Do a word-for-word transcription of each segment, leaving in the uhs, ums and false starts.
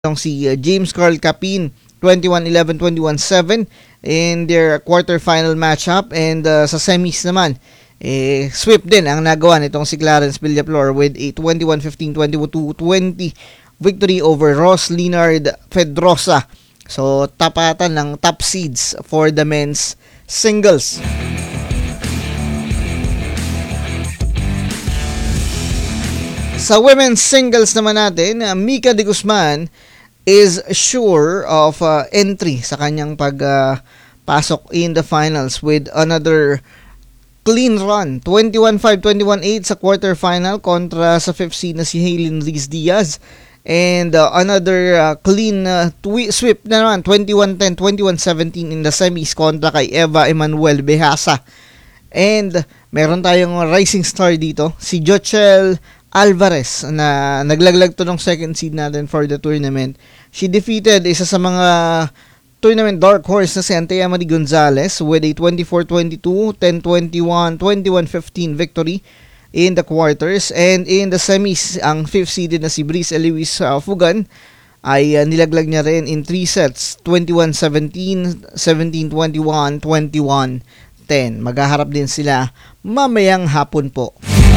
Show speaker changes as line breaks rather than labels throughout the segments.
itong si uh, James Carl Capin twenty-one eleven, twenty-one seven in their quarterfinal matchup, and uh, sa semis naman eh, sweep din ang nagawa nitong si Clarence Villaflor with a twenty-one fifteen, twenty-two twenty victory over Ross Leonard Pedrosa. So tapatan ng top seeds for the men's singles. Sa women's singles naman natin, uh, Mika de Guzman is sure of uh, entry sa kanyang pagpasok uh, in the finals with another clean run. twenty-one five, twenty-one eight sa quarterfinal kontra sa fifth seed na si Hailyn Reyes Diaz. And uh, another uh, clean uh, twi- sweep na naman, twenty-one ten, twenty-one seventeen in the semis kontra kay Eva Emanuel Behasa. And meron tayong rising star dito, si Jochel Alvarez, na naglaglag to ng second seed natin for the tournament. She defeated isa sa mga tournament dark horse na si Antea Marie Gonzalez with a twenty-four twenty-two, ten twenty-one, twenty-one fifteen victory in the quarters. And in the semis, ang fifth seeded na si Brice Eloise uh, Fugan ay uh, nilaglag niya rin in three sets, twenty-one seventeen, seventeen twenty-one, twenty-one ten. Maghaharap din sila mamayang hapon po.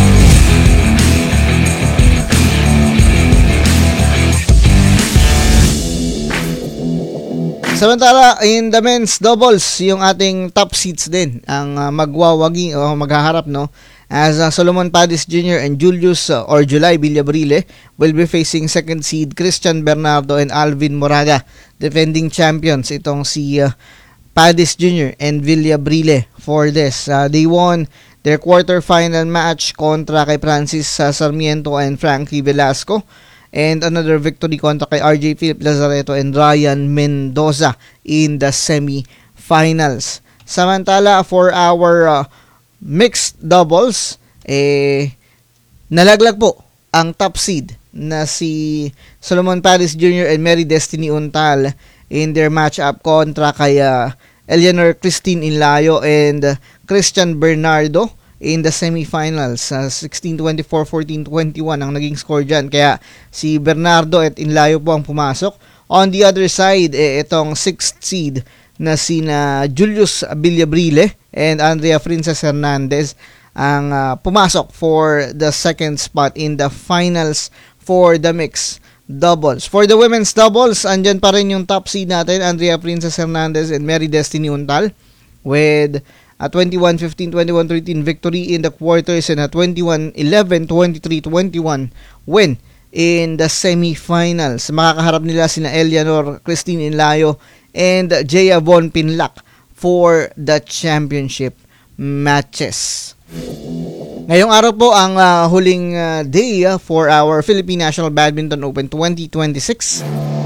Samantala, in the men's doubles, yung ating top seeds din ang uh, magwawagi o maghaharap, no? As uh, Solomon Padis Junior and Julius uh, or July Villabrile will be facing second seed Christian Bernardo and Alvin Moraga, defending champions itong si uh, Padis Junior and Villabrile for this. Uh, they won their quarterfinal match kontra kay Francis uh, Sarmiento and Frankie Velasco. And another victory kontra kay R J Philip Lazareto and Ryan Mendoza in the semi-finals. Samantala, for our uh, mixed doubles, eh, nalaglag po ang top seed na si Solomon Padis Junior and Mary Destiny Untal in their matchup kontra kay uh, Eleanor Christine Inlayo and uh, Christian Bernardo in the semifinals. Uh, sixteen twenty-four, fourteen twenty-one ang naging score dyan. Kaya si Bernardo at Inlayo po ang pumasok. On the other side, eh, itong sixth seed na sina Julius Villabrile and Andrea Princess Hernandez ang uh, pumasok for the second spot in the finals for the mixed doubles. For the women's doubles, andyan pa rin yung top seed natin, Andrea Princess Hernandez and Mary Destiny Untal with a twenty-one fifteen, twenty-one thirteen victory in the quarters and a twenty-one eleven, twenty-three twenty-one win in the semifinals. Makakaharap nila sina Eleanor Christine Inlayo and Jaya Von Pinlac for the championship matches. Ngayong araw po ang uh, huling uh, day uh, for our Philippine National Badminton Open twenty twenty-six.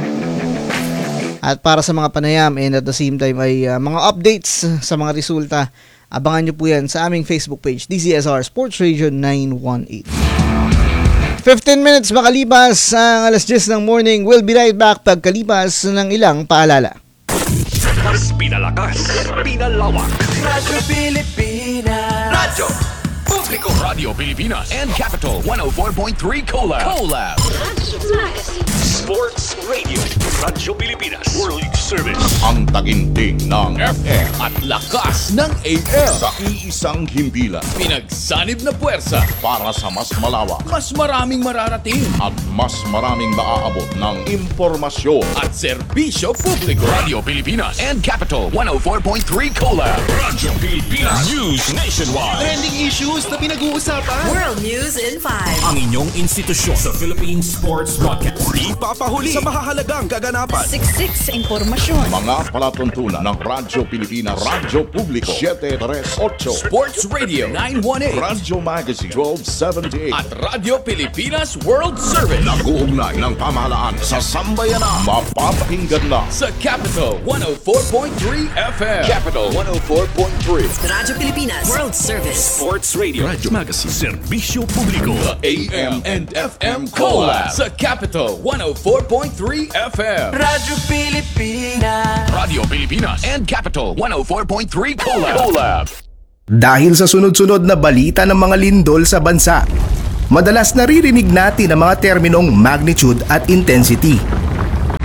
At para sa mga panayam and at the same time ay uh, mga updates sa mga resulta, abangan nyo po yan sa aming Facebook page, D Z S R Sports Radio nine one eight. fifteen minutes makalipas ang alas diyes ng morning. We'll be right back pagkalipas ng ilang paalala.
Mas pinalakas, pinalawak.
Radyo Pilipinas.
Radyo Publiko. Radio Pilipinas and Capital one oh four point three Collab. Collab. Sports Radio. Radyo Pilipinas. World Service.
Ang taginting ng
F M at lakas ng A M.
sa iisang himpilan
Pinagsanib na puwersa
para sa mas malawak
mas maraming mararating
at mas maraming maaabot ng impormasyon.
at serbisyo publiko. Radio Pilipinas and Capital one oh four point three Collab. Radyo Pilipinas. News nationwide.
Trending issues na pinag-uusapan.
World News in five.
Ang inyong institusyon sa Philippine Sports Broadcast. Di papahuli sa mahahalagang kaganapan.
Siksik sa impormasyon.
Mga palatuntunan ng Radyo Pilipinas, Radyo Publiko seven thirty-eight,
Sports Radio nine one eight
Radyo Magazine twelve seventy-eight
at Radio Pilipinas World Service
nag-uugnay ng pamahalaan sa sambayanan. Mapapakinggan na
sa Capital one oh four point three F M. Capital one oh four point three.
Radyo Pilipinas World Service.
Sports Radio. Radyo Magazine. Serbisyo Publiko. The A M and F M Collab sa Capital one oh four point three F M.
Radyo Pilipinas.
Radio Pilipinas and Capital one oh four point three Collab. Collab.
Dahil sa sunod-sunod na balita ng mga lindol sa bansa, madalas naririnig natin ang mga terminong magnitude at intensity.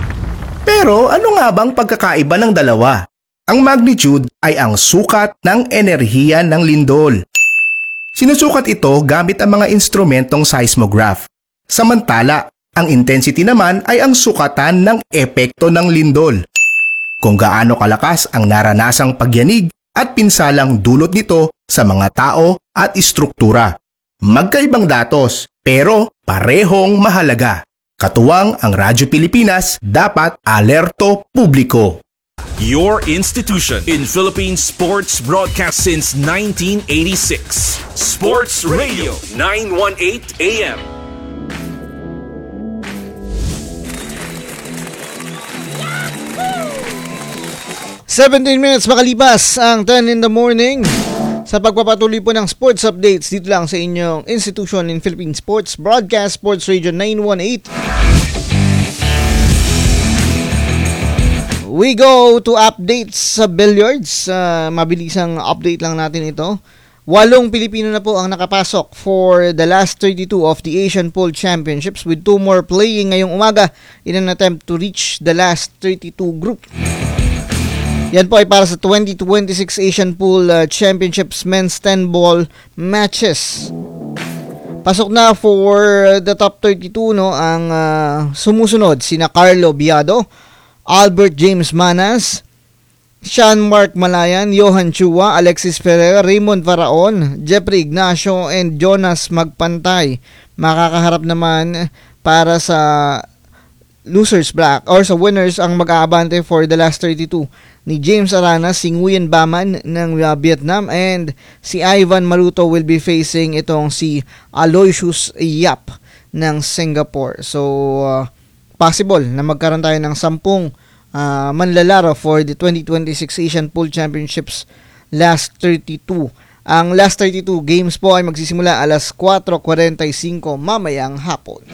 Pero ano nga bang pagkakaiba ng dalawa? Ang magnitude ay ang sukat ng enerhiya ng lindol. Sinusukat ito gamit ang mga instrumentong seismograph. Samantala, ang intensity naman ay ang sukatan ng epekto ng lindol. Kung gaano kalakas ang naranasang pagyanig at pinsalang dulot nito sa mga tao at istruktura. Magkaibang datos, pero parehong mahalaga. Katuwang ang Radyo Pilipinas, dapat alerto publiko.
Your institution in Philippine sports broadcast since nineteen eighty-six. Sports Radio nine eighteen A M.
seventeen minutes makalipas ang ten in the morning. Sa pagpapatuloy po ng sports updates dito lang sa inyong institution in Philippine Sports Broadcast, Sports Radio nine eighteen. We go to updates sa billiards. Uh, mabilisang update lang natin ito. Walong Pilipino na po ang nakapasok for the last thirty-two of the Asian Pool Championships, with two more playing ngayong umaga in an attempt to reach the last thirty-two group. Yan po ay para sa twenty twenty-six Asian Pool uh, Championships men's ten ball matches. Pasok na for the top thirty-two no ang uh, sumusunod sina Carlo Biado, Albert James Manas, Sean Mark Malayan, Johan Chua, Alexis Ferrer, Raymond Varaon, Jeffrey Ignacio, and Jonas Magpantay. Makakaharap naman para sa losers bracket or sa winners ang mag-aabante for the last thirty-two ni James Arana, si Nguyen Baman ng uh, Vietnam, and si Ivan Maluto will be facing itong si Aloysius Yap ng Singapore. So uh, possible na magkaroon tayo ng sampung uh, manlalaro for the twenty twenty-six Asian Pool Championships last thirty-two. Ang last thirty-two games po ay magsisimula alas four forty-five mamayang hapon.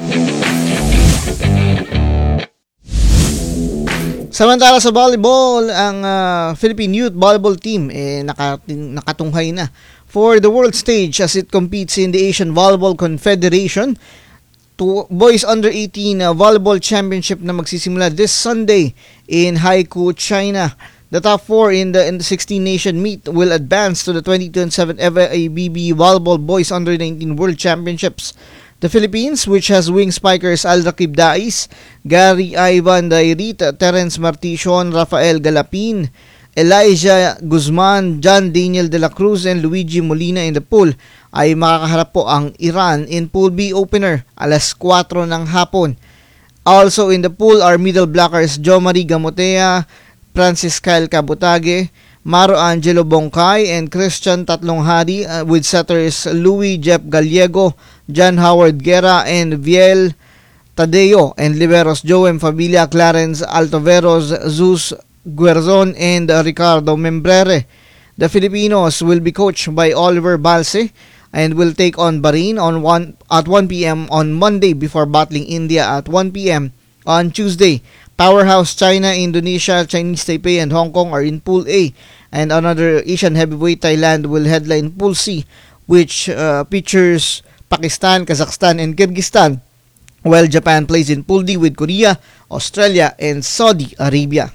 Samantala sa volleyball, ang uh, Philippine Youth Volleyball Team eh, nakating, nakatunghay na for the world stage as it competes in the Asian Volleyball Confederation to Boys Under eighteen uh, Volleyball Championship na magsisimula this Sunday in Haikou, China. The top four in the in the sixteen nation meet will advance to the twenty twenty-seven F I V B Volleyball Boys Under nineteen World Championships. The Philippines, which has wing spikers Al-Raqib Dais, Gary Ivan Dairit, Terence Marticion, Rafael Galapin, Elijah Guzman, John Daniel De La Cruz, and Luigi Molina in the pool, ay makakaharap po ang Iran in Pool B opener alas four ng hapon. Also in the pool are middle blockers Jo Marie Gamotea, Francis Kyle Cabotage, Maro Angelo Bongkay, and Christian Tatlong Hari, uh, with setters Louis Jeff Gallego, John Howard Guerra, and Viel Tadeo, and liberos Joem Fabilla, Clarence Altoveros, Zeus Guerzon, and uh, Ricardo Membrere. The Filipinos will be coached by Oliver Balse and will take on Bahrain on one at one p.m. on Monday before battling India at one p.m. on Tuesday. Powerhouse China, Indonesia, Chinese Taipei, and Hong Kong are in Pool A, and another Asian heavyweight, Thailand, will headline Pool C, which uh, features Pakistan, Kazakhstan, and Kyrgyzstan, while Japan plays in Pool D with Korea, Australia, and Saudi Arabia.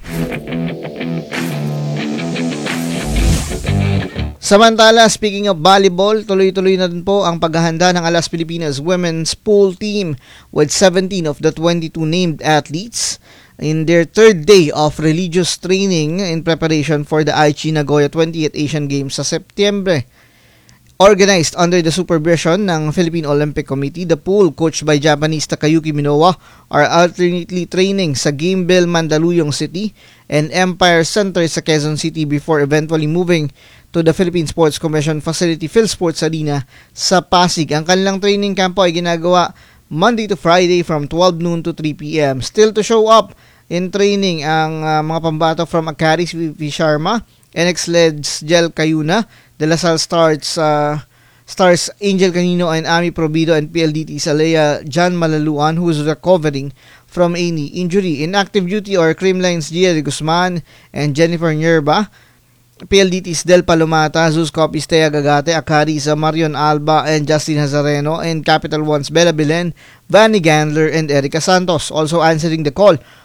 Samantala, speaking of volleyball, tuloy-tuloy na din po ang paghahanda ng Alas Pilipinas Women's Pool Team with seventeen of the twenty-two named athletes in their third day of religious training in preparation for the Aichi Nagoya twentieth Asian Games sa Setyembre. Organized under the supervision ng Philippine Olympic Committee, the pool, coached by Japanese Takayuki Minowa, are alternately training sa Gamebell, Mandaluyong City and Empire Center sa Quezon City before eventually moving to the Philippine Sports Commission facility, PhilSports Arena sa Pasig. Ang kanilang training camp ay ginagawa Monday to Friday from twelve noon to three p.m. Still to show up in training ang uh, mga pambato from Akaris V P Sharma, N X Leds Jel Cayuna, De La Salle Stars, uh, Stars Angel Canino, and Ami Probido, and P L D T Salea John Malaluan, who is recovering from a knee injury. In active duty are Creamlines Gia de Guzman and Jennifer Nyerba, P L D T's Del Palomata, Zeus Copies Tea Gagate, Akari sa Marion Alba, and Justin Hazareno, and Capital One's Bella Belen, Vanny Gandler, and Erica Santos. Also answering the call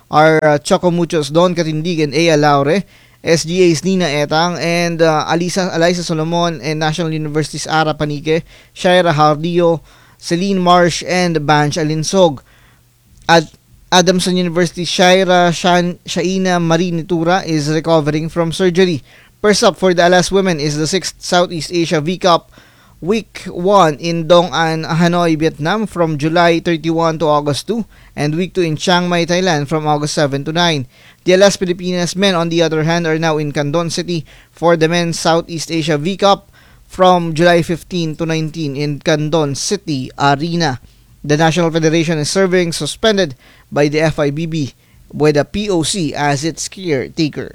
are uh, Choco Muchos, Don Katindig, and Ea Laure. S G A's Nina Etang and uh, Alisa, Alisa Solomon, and National University's Ara Panique, Shaira Hardillo, Celine Marsh, and Banch Alinsog. At Adamson University, Shaira Shan, Shaina Marie Nitura is recovering from surgery. First up for the Alas women is the sixth Southeast Asia V-Cup Week one in Dong An, Hanoi, Vietnam from July thirty-first to August second, and Week two in Chiang Mai, Thailand from August seventh to ninth. The Alas Pilipinas men, on the other hand, are now in Candon City for the men's Southeast Asia V-Cup from July fifteenth to nineteenth in Candon City Arena. The National Federation is serving suspended by the F I B B with a P O C as its caretaker.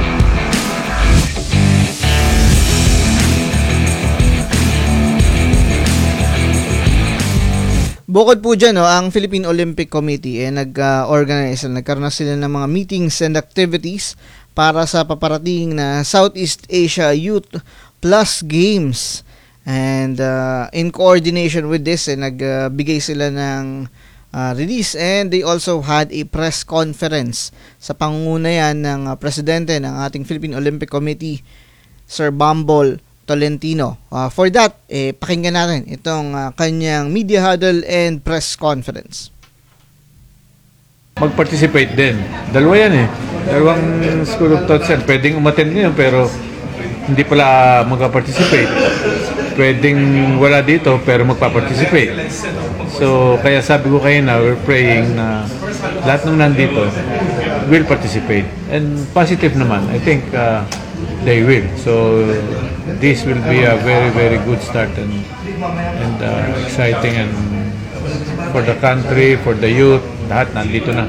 Bukod po dyan, no, ang Philippine Olympic Committee eh, nag-organize, uh, nagkaroon na sila ng mga meetings and activities para sa paparating na Southeast Asia Youth Plus Games. And uh, in coordination with this, eh, nagbigay uh, sila ng uh, release, and they also had a press conference sa pangunguna yan ng uh, presidente ng ating Philippine Olympic Committee, Sir Bambol Tolentino. Uh, for that, eh, pakinggan natin itong uh, kanyang media huddle and press conference.
Mag-participate din. Dalawa yan eh. Dalawang school of thoughts yan. Pwedeng umattend ngayon pero hindi pala mag-participate. Pwedeng wala dito pero magpa-participate. So, kaya sabi ko kayo na, we're praying na lahat ng nandito will participate. And positive naman. I think uh, they will. So, this will be a very, very good start and and uh, exciting and for the country, for the youth, lahat nandito na.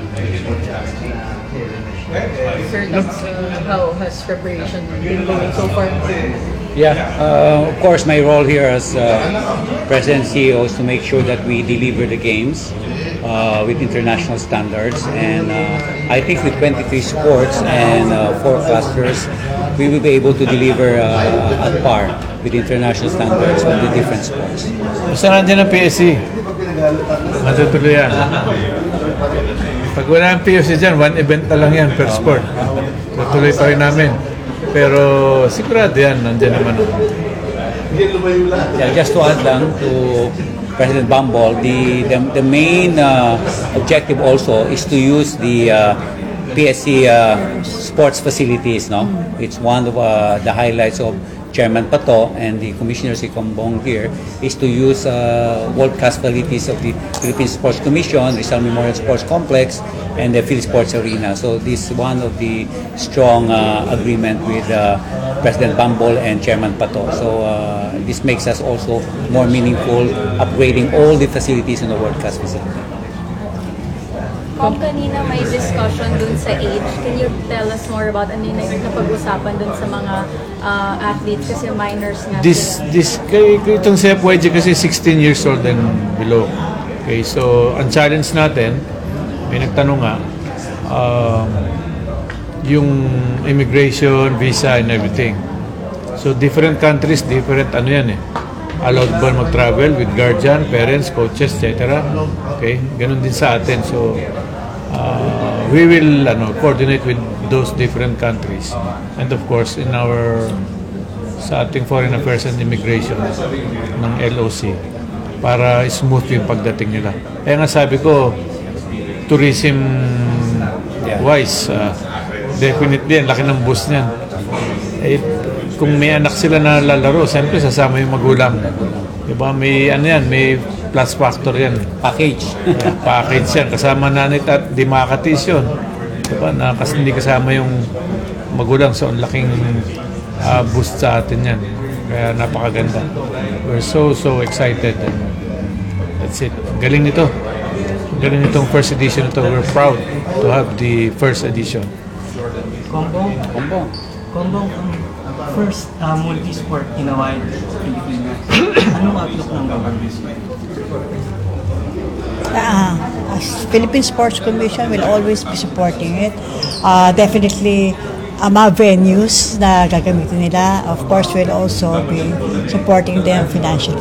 Sir, that's, uh, how has preparation been going so far?
Yeah, uh, of course, my role here as uh, President and C E O is to make sure that we deliver the games uh, with international standards. And uh, I think with twenty-three sports and uh, forecasters, we will be able to deliver uh, at par with international standards on the different sports.
Basta nandiyan ang P S C. Matutuloy yan. Pag wala ang P S C dyan, one event na lang yan per sport. Tutuloy pa rin namin. Pero sigurado yan, nandiyan naman.
Yeah, just to add lang to President Bambol, the, the, the main uh, objective also is to use the uh, P S C uh, sports facilities. No, it's one of uh, the highlights of Chairman Pato and the Commissioner si Combong here is to use uh, world-class facilities of the Philippine Sports Commission, Rizal Memorial Sports Complex, and the Phil Sports Arena. So this is one of the strong uh, agreement with uh, President Bambol and Chairman Pato. So uh, this makes us also more meaningful, upgrading all the facilities in the world-class facility.
Kung kanina may discussion dun sa age, can you tell us more about ano yung napag-usapan dun sa mga uh, athletes kasi minors nga
This,
sila?
this, kay, kay itong C F Y G kasi sixteen years old and below. Okay, so ang challenge natin, may nagtanong nga, um, yung immigration, visa, and everything. So different countries, different ano yan eh. Allowed ba mag-travel with guardian, parents, coaches, et cetera. Okay, ganun din sa atin. So uh, we will ano, coordinate with those different countries. And of course, in our sa ating Foreign Affairs and Immigration ng L O C para smooth yung pagdating nila. Kaya nga sabi ko, tourism wise, uh, definitely, ang laki ng boost niyan. Eh, kung may anak sila na lalaro, siyempre sasama yung magulang. Diba? May ano yan, may plus factor yan.
Package.
Yeah, package yan. Kasama nanit at di makakatis yun. Diba? Na, kasi hindi kasama yung magulang. So, ang laking uh, boost sa atin yan. Kaya napakaganda. We're so, so excited. And that's it. Galing nito. Galing nitong first edition nito. We're proud to have the first edition.
Combong.
Combong.
Combong. First uh, multi-sport ginawa in Pilipinas. Anong outlook ng government?
Uh, as Philippine Sports Commission will always be supporting it. Uh, definitely, uh, mga venues na gagamitin nila, of course, will also be supporting them financially.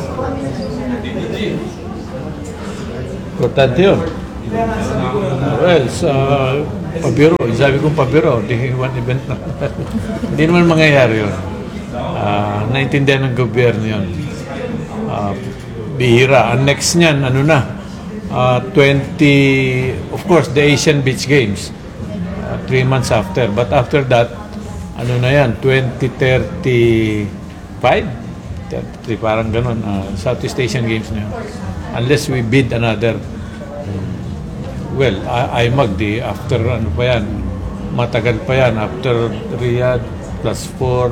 Importante yun. Well, so, Pabiro. Sabi kong pabiro, di one event na. Hindi naman mangyayari yun. Uh, naintindihan ng gobyerno yun. Uh, bihira. Ang next niyan, ano na, uh, twenty, of course, the Asian Beach Games. Uh, three months after. But after that, ano na yan, twenty thirty-five? thirty-three, parang ganun. Uh, Southeast Asian Games na yun. Unless we bid another. Well, I, I mag di after ano pa yan, matagal pa yan. After Riyadh, plus four,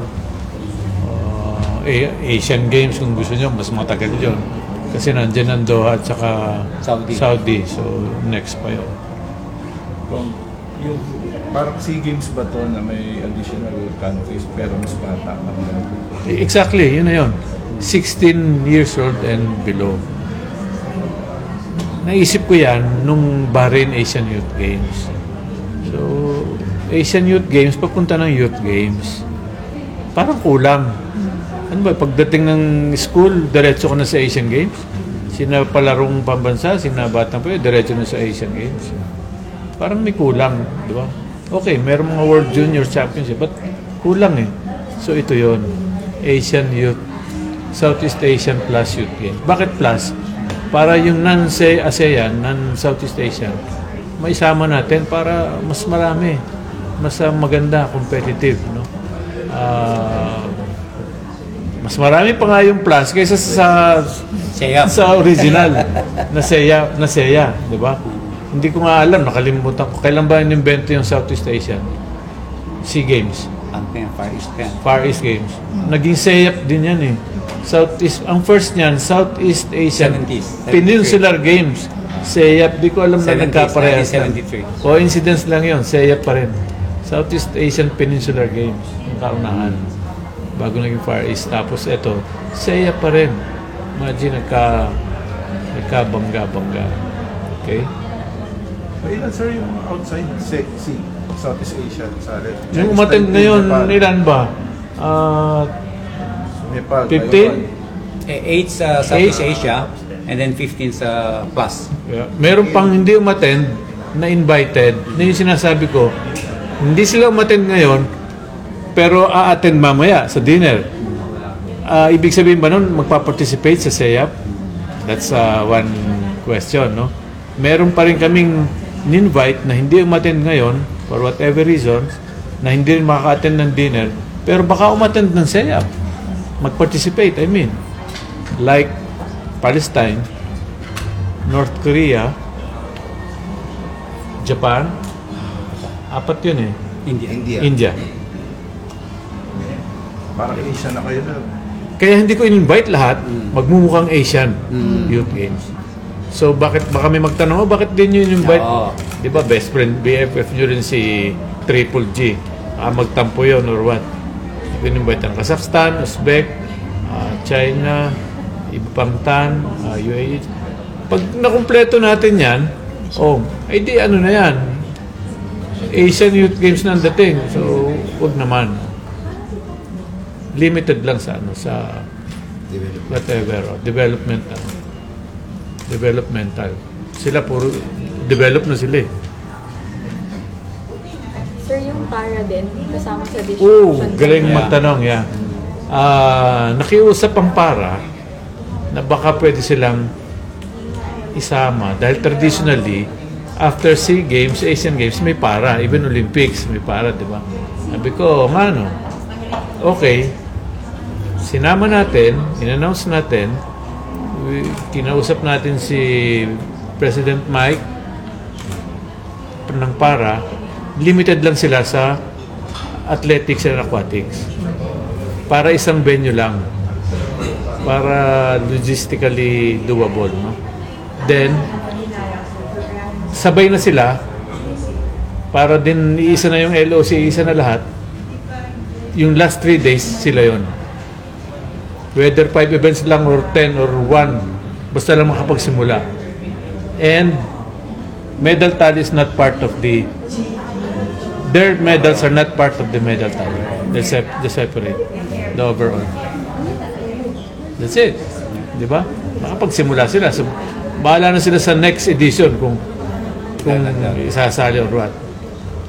Asian Games kung gusto nyo, mas matagal yun. Kasi nandiyan ang Doha at saka
Saudi.
Saudi. So, next pa yun.
Kung yung parang SEA Games ba to na may additional countries pero mas bata ang
Exactly, yun na yun. sixteen years old and below. Naisip ko yan nung Bahrain Asian Youth Games. So, Asian Youth Games, papunta ng Youth Games, parang kulang. Ano ba, pagdating ng school, diretso ka na sa Asian Games. Sina palarong pambansa, sina batang pa yun, diretso na sa Asian Games. Parang may kulang, di ba? Okay, meron mga World Junior Championship, but kulang eh. So ito yon, Asian Youth, Southeast Asian Plus Youth Games. Bakit plus? Para yung non-ASEAN, non-Southeast Asian, maisama natin para mas marami, mas uh, maganda, competitive, no? Ah... Uh, Mas marami pa nga yung plus kaysa sa
Seya.
sa original na Seya, na Seya, di ba? Hindi ko nga alam, nakalimutan ko. Kailan ba inimbento yung Southeast Asia? SEA Games.
Ang Far East Games.
Far East Games. Naging Seya din yan eh. Southeast, ang first niyan, Southeast Asian
seventies.
Peninsular Games. Seya, di ko alam na nagkaparehas na. Coincidence lang yun, Seya pa rin. Southeast Asian Peninsular Games. Yung kaunahan. Bago naging Far East. Tapos ito, Seya pa rin. Imagine, nagka, nagkabangga-bangga. Okay?
Ilan, sir, yung outside SEA, Southeast Asia, sa
Yung umattend ngayon, ilan ba? Uh,
Nepal,
fifteen?
eight sa Southeast Asia, and then fifteen sa plus.
Yeah. Meron pang hindi umattend na invited, na yung sinasabi ko, hindi sila umattend ngayon, pero a-attend mamaya sa dinner. Uh, ibig sabihin ba nun, magpa-participate sa Seya? That's uh, one question, no? Meron pa rin kaming invite na hindi umattend ngayon, for whatever reasons, na hindi rin makaka-attend ng dinner, pero baka umattend ng Seya. Mag-participate, I mean. Like Palestine, North Korea, Japan, apat yun eh.
India.
India.
India.
Parang Asian na kayo na.
Kaya hindi ko in-invite lahat, magmumukhang Asian mm. Youth Games. So bakit, baka may magtanong, oh, bakit din yun invite?
Oo.
Di ba best friend, B F F nyo rin si Triple G. Ah, magtampo yun or what? In-invite ang Kazakhstan, Uzbek, uh, China, iba pang Tan, uh, U A E. Pag nakumpleto natin yan, oh, ay di ano na yan, Asian Youth Games na ang dating. So, huwag naman. Limited lang sa ano, sa whatever, oh, developmental. Developmental. Sila puro develop na sila eh.
Sir, yung para din, kasama sa distribution.
Oo, galing magtanong, yeah. Uh, nakiusap ang para na baka pwede silang isama dahil traditionally after SEA Games, Asian Games, may para. Even Olympics, may para, di ba? Sabi ko, nga no, okay, sinama natin, in-announce natin, we, kinausap natin si President Mike ng para, limited lang sila sa athletics and aquatics. Para isang venue lang. Para logistically doable, no? Then, sabay na sila para din iisa na yung L O C, isa na lahat. Yung last three days, sila yon. Whether five events lang or ten or one, basta lang makapagsimula. And medal tally is not part of the their medals are not part of the medal tally. They sep they separate the overall. That's it. Di ba? Makapagsimula sila. So, bahala na sila sa next edition kung kung isasali or what.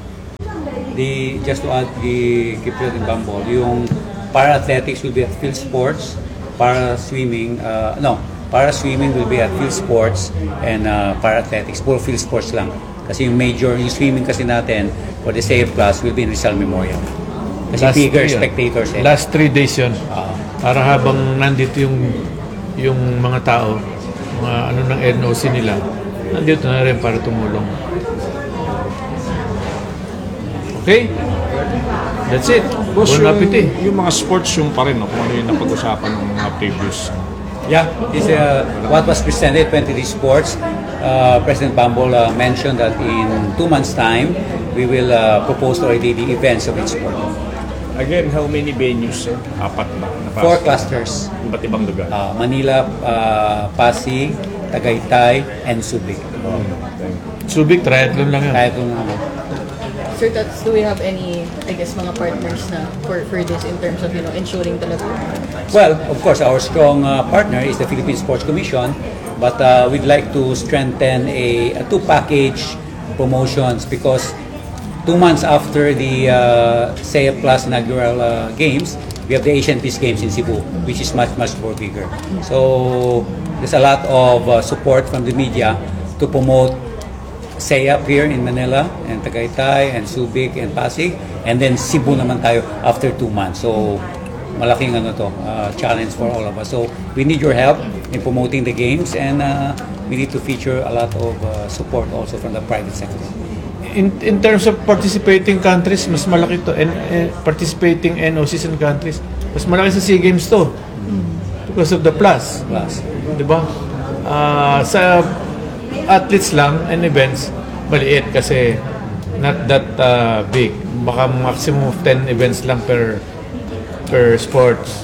the just to add the kay President Bambol, yung para athletics will be at field sports, para swimming, uh, no, para swimming will be at field sports, and uh, para athletics, puro field sports lang. Kasi yung major, yung swimming kasi natin for the S A F class will be in Rizal Memorial. Kasi
Last
bigger
three,
spectators. Eh.
Last three days yun.
Uh,
para habang nandito yung yung mga tao, mga ano ng N O C nila, nandito na rin para tumulong. Okay? That's it.
Boss,
Bon
yung,
appetit.
yung mga sports yung pa rin, no? Kung ano yung napag-usapan ng mga previous.
Yeah, this uh, what was presented twenty sports. Uh, President Bambol uh, mentioned that in two months' time, we will uh, propose already the events of each sport.
Again, how many venues? Eh? Apat ba? Na
Four clusters.
Iba't ibang lugar.
Uh, Manila, uh, Pasig, Tagaytay, and Subic.
Oh,
Subic, triathlon lang yan.
Triathlon lang.
Sir, that's, do we have any, I guess, mga partners na for, for this in terms of, you know, ensuring talaga?
Well, of course, our strong uh, partner is the Philippine Sports Commission, but uh, we'd like to strengthen a, a two-package promotions because two months after the uh, S A F Plus inaugural uh, games, we have the Asian Peace Games in Cebu, which is much, much more bigger. So there's a lot of uh, support from the media to promote S A F here in Manila, and Tagaytay, and Subic, and Pasig, and then Cebu naman tayo after two months. So malaking ano to, uh, challenge for all of us. So we need your help in promoting the games, and uh, we need to feature a lot of uh, support also from the private sector.
In, in terms of participating countries, mas malaki to. And, eh, participating N O Cs and countries, mas malaki sa SEA Games to. Because of the plus.
Plus.
Diba? Uh, sa athletes lang and events, maliit kasi not that uh, big. Baka maximum of ten events lang per per sports.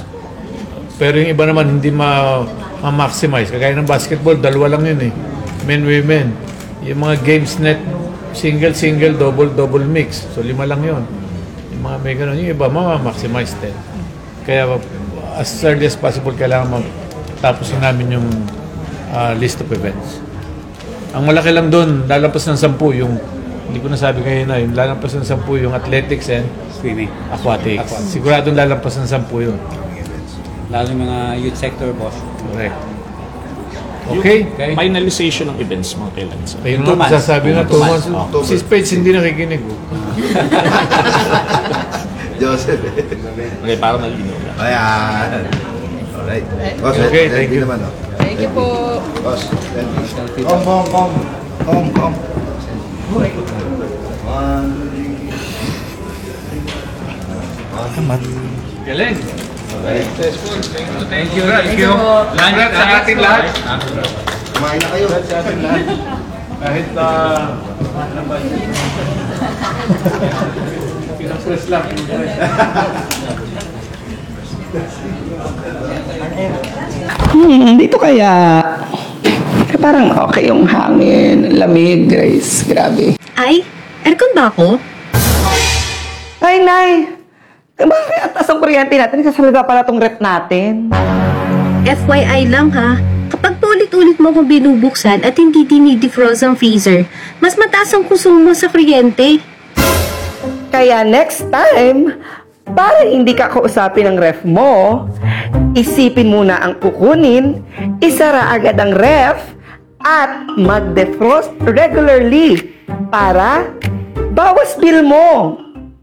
Pero yung iba naman hindi ma, ma-maximize. Kagaya ng basketball, dalawa lang yun eh. Men, women. Yung mga games net, single, single, double, double mix. So lima lang yun. Yung mga may ganun. Yung iba, ma-maximize din. Kaya as early as possible, kailangan tapusin namin yung uh, list of events. Ang malaki lang doon, lalampas ng sampu, yung, hindi ko nasabi kayo na, yung lalampas ng sampu, yung athletics and
swimming,
aquatics. aquatics. Siguradong lalampas ng sampu yun.
Lalo yung mga youth sector, boss.
Correct. Okay?
Yung finalization ng events, mga kailan sa?
Ayun nga, sasabi nga, two months. Oh. Si Spades hindi nakikinig.
Joseph.
Okay, para malino na.
Ayan. Alright. Boss,
okay, thank you.
Naman, oh.
Thank you po.
Boss, kom, kom, kom. Kom, kom. One.
Amat. Galing.
Thank you.
Thank you. Congrats sa ating lahat.
Kumain na kayo.
Congrats sa ating lahat. Kahit uh, pinapress lang.
Hmm, dito kaya eh, parang okay yung hangin, lamig, Grace. Grabe.
Ay, aircon ba ako?
Ay, Nay! Bakit ang taas ang kuryente natin? Kasalga pala tong rep natin.
F Y I lang ha, kapag paulit-ulit mo kung binubuksan at hindi dinidefrost ang freezer, mas mataas ang konsumo sa kuryente.
Kaya next time, para hindi ka kausapin ng ref mo, isipin muna ang kukunin, isara agad ang ref, at mag-defrost regularly para bawas bill mo.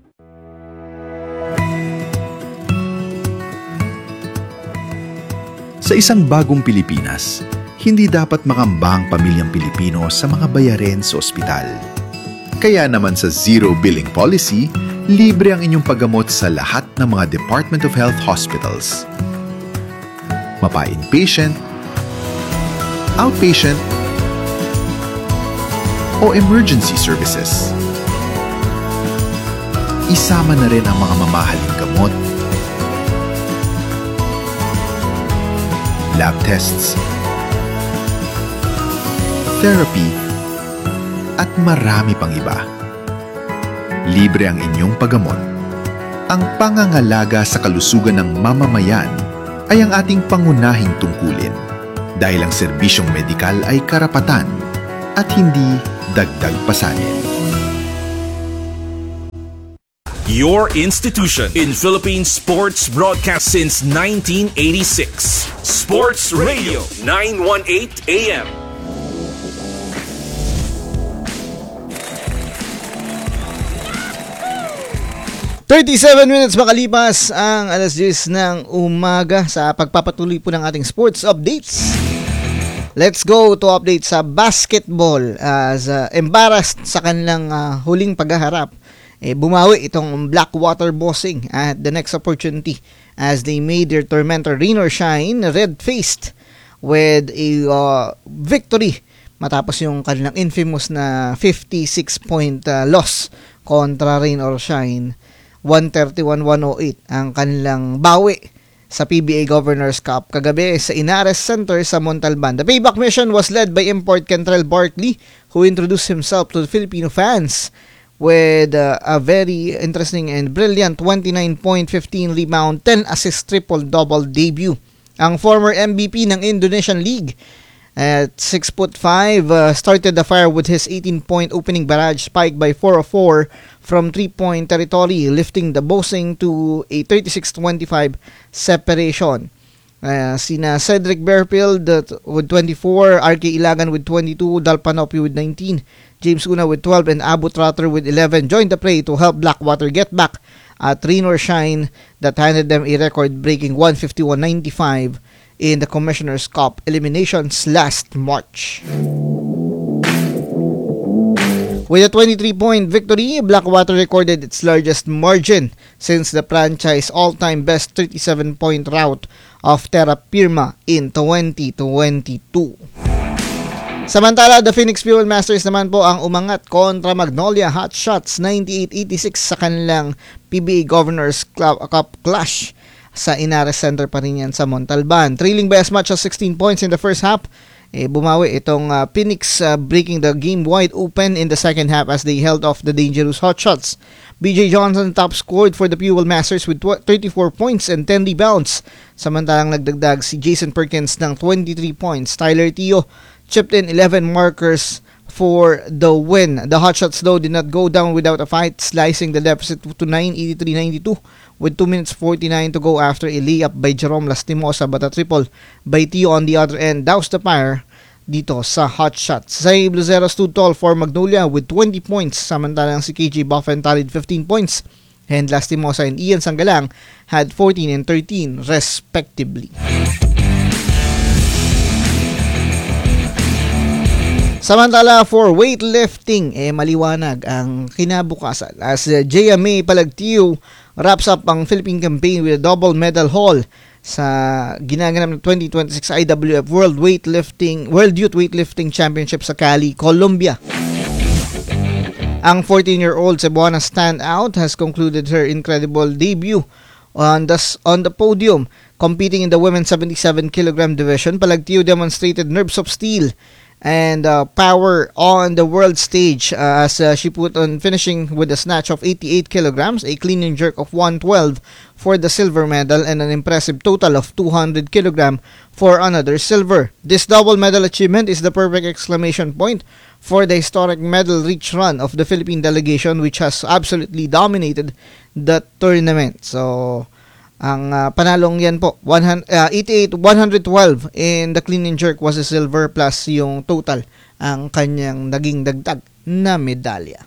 Sa isang bagong Pilipinas, hindi dapat makamba ang pamilyang Pilipino sa mga bayarin sa ospital. Kaya naman sa Zero Billing Policy, libre ang inyong paggamot sa lahat ng mga Department of Health hospitals. Mapa-inpatient, outpatient, o emergency services. Isama na rin ang mga mamahaling gamot, lab tests, therapy, at marami pang iba. Libre ang inyong paggamot. Ang pangangalaga sa kalusugan ng mamamayan ay ang ating pangunahing tungkulin dahil ang serbisyong medikal ay karapatan at hindi dagdag pasanin.
your institution in Philippine sports broadcast since nineteen eighty-six. Sports Radio nine eighteen A M.
thirty-seven minutes makalipas ang alas diyes ng umaga sa pagpapatuloy po ng ating sports updates. Let's go to update sa basketball as uh, embarrassed sa kanilang uh, huling paghaharap. Eh, bumawi itong Blackwater Bossing at the next opportunity as they made their tormentor rain or shine red-faced with a uh, victory matapos yung kanilang infamous na fifty-six point uh, loss kontra rain or shine. one thirty-one one oh eight ang kanilang bawi sa P B A Governors Cup kagabi sa Inares Center sa Montalban. The payback mission was led by import Kentrell Barkley, who introduced himself to the Filipino fans with uh, a very interesting and brilliant twenty-nine point, fifteen rebound, ten assist triple-double debut. Ang former M V P ng Indonesian League at six foot five uh, started the fire with his eighteen point opening barrage spike by four oh four from three-point territory, lifting the Bossing to a thirty-six twenty-five separation. Uh, sina Cedric Bearfield uh, with twenty-four, R K Ilagan with twenty-two, Dal Panopi with nineteen, James Una with twelve, and Abu Trotter with eleven joined the fray to help Blackwater get back at rain or shine that handed them a record-breaking one fifty-one ninety-five in the Commissioner's Cup eliminations last March. With a twenty-three point victory, Blackwater recorded its largest margin since the franchise all-time best thirty-seven point rout of Terra Firma in twenty twenty-two. Samantala, the Phoenix Fuel Masters naman po ang umangat kontra Magnolia Hotshots ninety-eight eighty-six sa kanilang P B A Governors Cup clash sa Inares Center pa rin yan sa Montalban. Trailing by as much as sixteen points in the first half, eh, bumawi itong uh, Phoenix uh, breaking the game wide open in the second half as they held off the dangerous Hotshots. B J Johnson top scored for the Fuel Masters with thirty-four points and ten rebounds. Samantalang nagdagdag si Jason Perkins ng twenty-three points. Tyler Tio chipped in eleven markers for the win. The Hotshots though did not go down without a fight, slicing the deficit to nine eighty-three ninety-two with two minutes forty-nine to go after a layup by Jerome Lastimosa, but a triple by Tio on the other end doused the fire dito sa Hotshots. Zay Bluzero stood tall for Magnolia with twenty points, samantalang si K J Buffen tallied fifteen points, and Lastimosa and Ian Sanggalang had fourteen and thirteen respectively. Samantala, for weightlifting, eh maliwanag ang kinabukasan as uh, J M A Palagtiw wraps up ang Philippine campaign with a double medal haul sa ginaganap ng twenty twenty-six I W F World Weightlifting World Youth Weightlifting Championship sa Cali, Colombia. Ang fourteen-year-old Cebuana standout has concluded her incredible debut on the on the podium competing in the women's seventy-seven kilogram division. Palagtiw demonstrated nerves of steel and uh, power on the world stage uh, as uh, she put on finishing with a snatch of eighty-eight kilograms, a clean and jerk of one twelve for the silver medal, and an impressive total of two hundred kilograms for another silver. This double medal achievement is the perfect exclamation point for the historic medal reach run of the Philippine delegation, which has absolutely dominated the tournament. So ang uh, panalong yan po, eighty-eight one twelve in the clean and jerk was a silver plus yung total ang kanyang naging dagdag na medalya.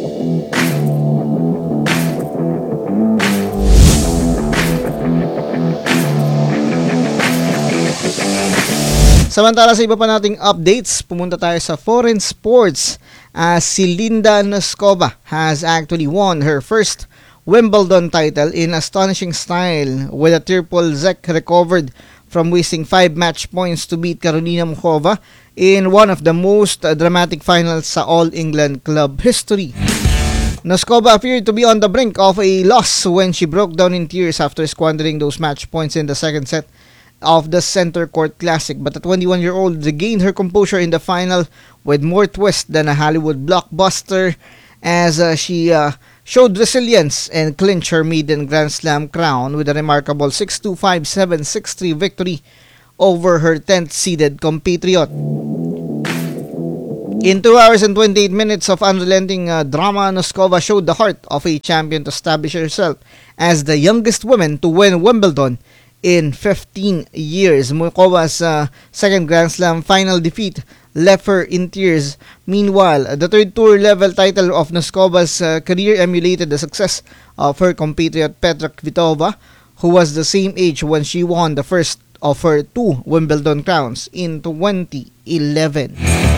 Samantala sa iba pa nating updates, pumunta tayo sa foreign sports as si Linda Noskova has actually won her first Wimbledon title in astonishing style with a triple Zek recovered from wasting five match points to beat Karolina Muchova in one of the most uh, dramatic finals sa All England club history. Noskova appeared to be on the brink of a loss when she broke down in tears after squandering those match points in the second set of the Center Court Classic, but the twenty-one-year-old regained her composure in the final with more twist than a Hollywood blockbuster as uh, she uh, showed resilience and clinched her maiden Grand Slam crown with a remarkable six two, five seven, six three victory over her tenth-seeded compatriot. In two hours and twenty-eight minutes of unrelenting uh, drama, Noskova showed the heart of a champion to establish herself as the youngest woman to win Wimbledon in fifteen years. Mukova's uh, second Grand Slam final defeat left her in tears. Meanwhile, the third tour level title of Noskova's uh, career emulated the success of her compatriot Petra Kvitova, who was the same age when she won the first of her two Wimbledon crowns in twenty eleven.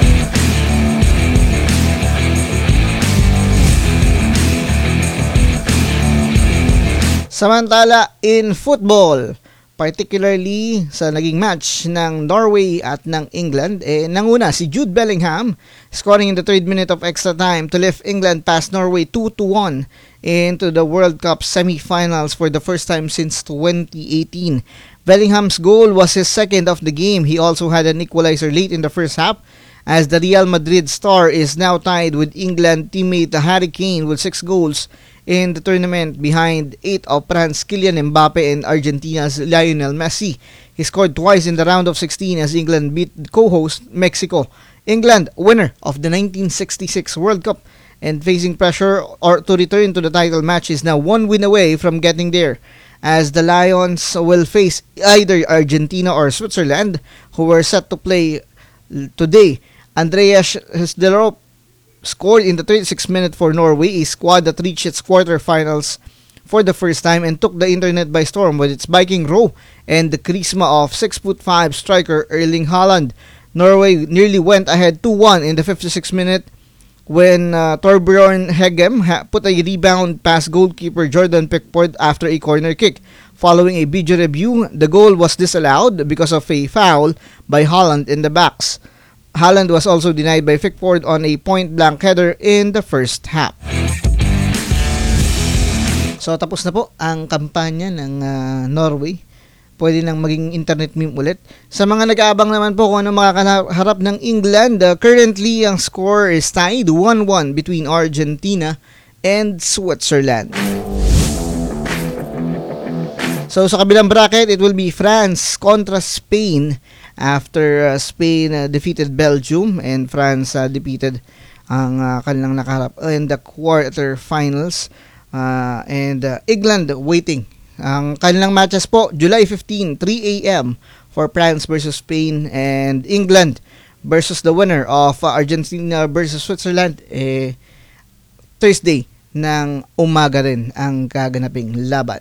Samantala, in football, particularly sa naging match ng Norway at ng England, eh, nanguna si Jude Bellingham, scoring in the third minute of extra time to lift England past Norway two to one into the World Cup semi-finals for the first time since twenty eighteen. Bellingham's goal was his second of the game. He also had an equalizer late in the first half, as the Real Madrid star is now tied with England teammate Harry Kane with six goals in the tournament, behind eight of France Kylian Mbappe and Argentina's Lionel Messi. He scored twice in the round of sixteen as England beat co-host Mexico. England, winner of the nineteen sixty-six World Cup and facing pressure or to return to the title match, is now one win away from getting there, as the Lions will face either Argentina or Switzerland, who were set to play today. Andreas Hesdelrup scored in the thirty-sixth minute for Norway, a squad that reached its quarterfinals for the first time and took the internet by storm with its Viking row and the charisma of six foot five striker Erling Haaland. Norway nearly went ahead two one in the fifty-sixth minute when uh, Torbjorn Hegem ha- put a rebound past goalkeeper Jordan Pickford after a corner kick. Following a video review, the goal was disallowed because of a foul by Haaland in the backs. Haaland was also denied by Pickford on a point-blank header in the first half. So tapos na po ang kampanya ng uh, Norway. Pwede nang maging internet meme ulit. Sa mga nag-aabang naman po kung ano makakaharap ng England, uh, currently ang score is tied one one between Argentina and Switzerland. So sa kabilang bracket, it will be France kontra Spain after uh, Spain uh, defeated Belgium and France uh, defeated ang uh, kanilang nakaharap in the quarterfinals. Uh, and uh, England waiting. Ang kanilang matches po, July fifteenth, three a.m. for France versus Spain, and England versus the winner of uh, Argentina versus Switzerland, eh, Thursday ng umaga rin ang gaganaping laban.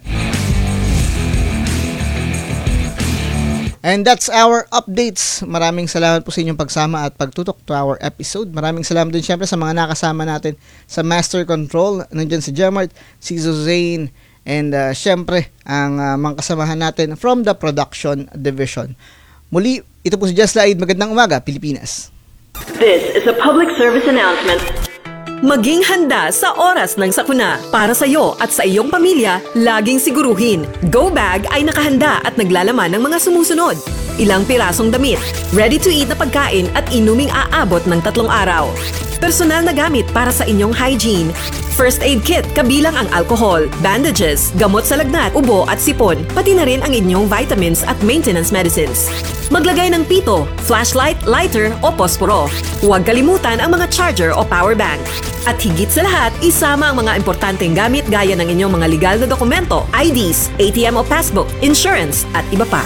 And that's our updates. Maraming salamat po sa inyong pagsama at pagtutok to our episode. Maraming salamat din syempre sa mga nakasama natin sa Master Control. Nandiyan si Jemart, si Zane, and uh, syempre ang uh, mga kasamahan natin from the production division. Muli, ito po si Just Laid. Magandang umaga, Pilipinas.
This is a public service announcement.
Maging handa sa oras ng sakuna. Para sa iyo at sa iyong pamilya, laging siguruhin. Go Bag ay nakahanda at naglalaman ng mga sumusunod. Ilang pirasong damit, ready-to-eat na pagkain at inuming aabot ng tatlong araw. Personal na gamit para sa inyong hygiene. First aid kit kabilang ang alcohol, bandages, gamot sa lagnat, ubo at sipon, pati na rin ang inyong vitamins at maintenance medicines. Maglagay ng pito, flashlight, lighter o posporo. Huwag kalimutan ang mga charger o power bank. At higit sa lahat, isama ang mga importanteng gamit gaya ng inyong mga legal na dokumento, I Ds, A T M o passbook, insurance at iba pa.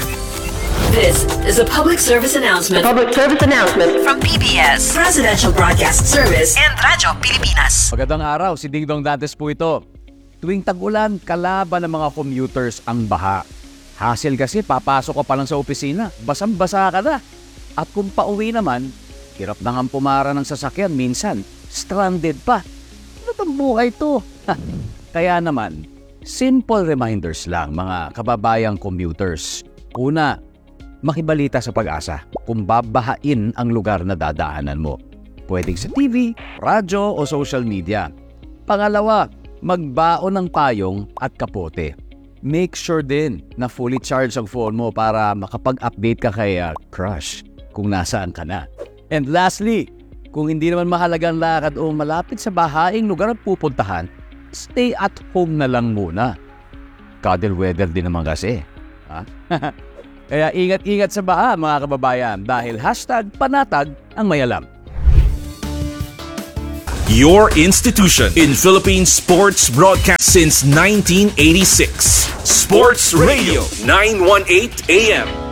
This is a public service announcement.
Public service announcement
From P B S, Presidential Broadcast Service, and Radyo Pilipinas.
Magandang araw, si Ding Dong Dantes po ito. Tuwing tag-ulan, kalaban ng mga commuters ang baha. Hassle kasi, papasok ka pa lang sa opisina, basang-basa ka na. At kung pauwi naman, hirap na nga pumara ng sasakyan, minsan, stranded pa. Ano bang buhay to? Kaya naman, simple reminders lang mga kababayang commuters. Una, makibalita sa Pag-asa kung babahain ang lugar na dadaanan mo. Pwedeng sa T V, radyo o social media. Pangalawa, magbaon ng payong at kapote. Make sure din na fully charged ang phone mo para makapag-update ka kay uh, crush kung nasaan ka na. And lastly, kung hindi naman mahalagang lakad o malapit sa bahaing lugar ang pupuntahan, stay at home na lang muna. Cuddle weather din naman kasi. Ha? Kaya ingat-ingat sa baha mga kababayan dahil hashtag panatag ang may alam.
Your institution in Philippine sports broadcast since nineteen eighty-six. Sports Radio nine eighteen A M.